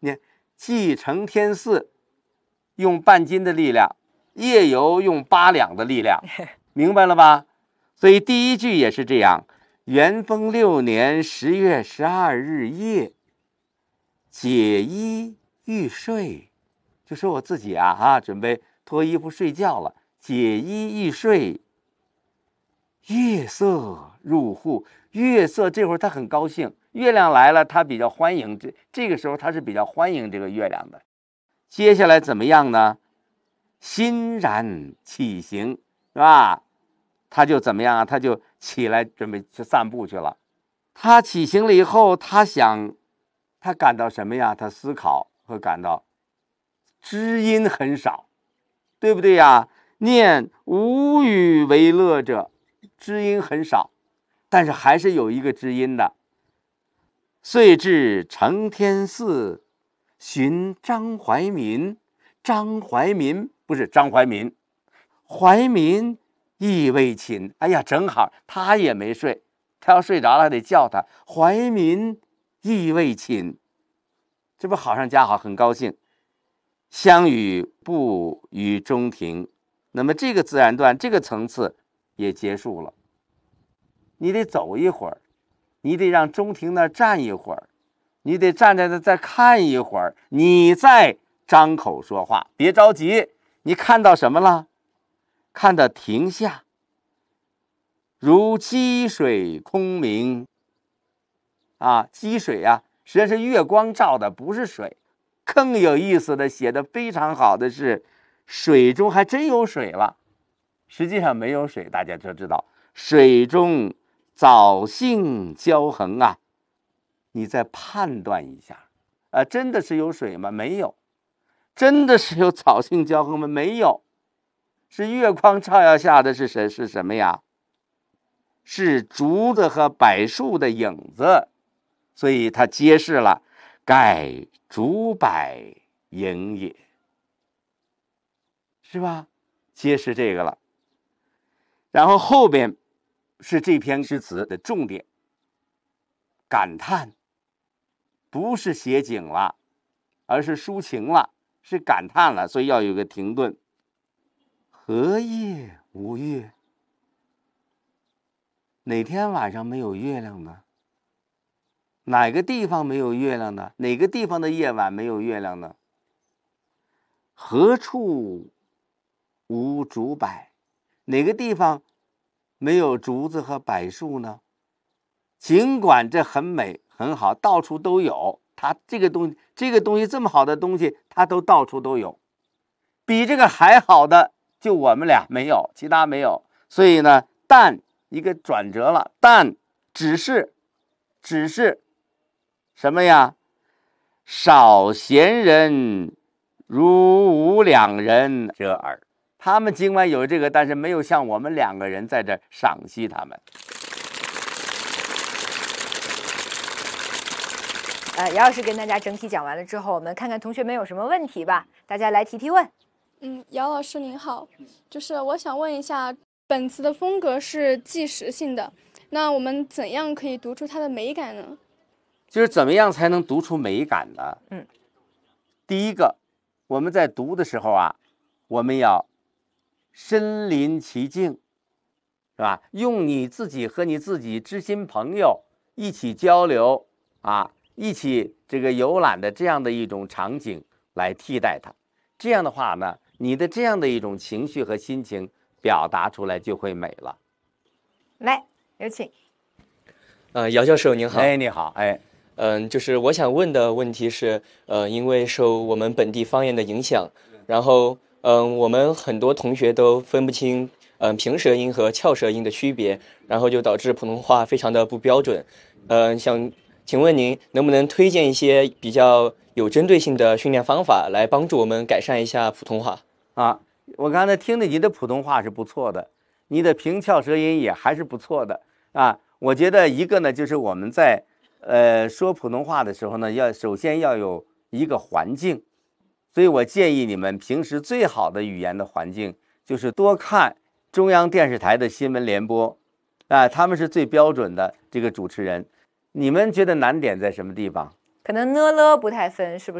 你看，既承天驷用半斤的力量，夜游用8两的力量，明白了吧？所以第一句也是这样：元丰6年10月12日夜，解衣欲睡，就说我自己准备脱衣服睡觉了，解衣欲睡。月色入户，月色这会儿他很高兴，月亮来了，他比较欢迎，这个时候他是比较欢迎这个月亮的。接下来怎么样呢？欣然起行，是吧？他就怎么样他就起来准备去散步去了。他起行了以后，他感到什么呀？他思考和感到知音很少，对不对呀？念无与为乐者，知音很少，但是还是有一个知音的。遂至承天寺，寻张怀民。张怀民不是张怀民，怀民亦未寝。哎呀，正好他也没睡，他要睡着了得叫他。怀民亦未寝，这不好上加好，很高兴。相与步于中庭，那么这个自然段这个层次也结束了。你得走一会儿，你得让中庭那儿站一会儿，你得站在那再看一会儿，你再张口说话。别着急，你看到什么了？看到庭下如积水空明积水实际上是月光照的，不是水。更有意思的，写的非常好的是，水中还真有水了，实际上没有水，大家就知道水中藻荇交横你再判断一下真的是有水吗？没有。真的是有藻荇交横吗？没有。是月光照耀下的是什么呀？是竹子和柏树的影子，所以它揭示了盖竹柏影也，是吧？揭示这个了。然后后边是这篇诗词的重点，感叹，不是写景了，而是抒情了，是感叹了，所以要有个停顿。何夜无月？哪天晚上没有月亮呢？哪个地方没有月亮呢？哪个地方的夜晚没有月亮呢？何处无竹柏？哪个地方没有竹子和柏树呢？尽管这很美很好，到处都有，它这个东西这么好的东西，它都到处都有。比这个还好的就我们俩没有，其他没有。所以呢，但一个转折了，但只是什么呀？少闲人如吾两人者耳。他们尽管有这个，但是没有像我们2个人在这赏析他们。 姚老师跟大家整体讲完了之后，我们看看同学们有什么问题吧，大家来提问。 姚老师您好，就是我想问一下，本词的风格是纪实性的，那我们怎样可以读出它的美感呢？ 就是怎么样才能读出美感呢？第一个，我们在读的时候我们要身临其境，是吧？用你自己和你自己知心朋友一起交流一起这个游览的这样的一种场景来替代它。这样的话呢，你的这样的一种情绪和心情表达出来就会美了。 来，有请。 姚教授您好。 你好。 就是我想问的问题是，因为受我们本地方言的影响，然后我们很多同学都分不清平舌音和翘舌音的区别，然后就导致普通话非常的不标准。想请问您能不能推荐一些比较有针对性的训练方法，来帮助我们改善一下普通话？ 我刚才听的你的普通话是不错的，你的平翘舌音也还是不错的我觉得一个呢，就是我们在说普通话的时候呢，首先要有一个环境，所以我建议你们平时最好的语言的环境就是多看中央电视台的新闻联播他们是最标准的这个主持人。你们觉得难点在什么地方？ 可能呢了不太分，是不是？